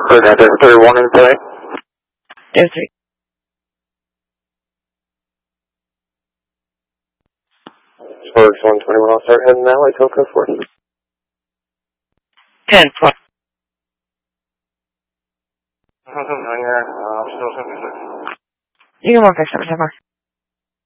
For Desert 31 in play. Desert. Sports 121, I'll start heading that way, Coco 40. 10 4. On your, still 76. You can walk us over,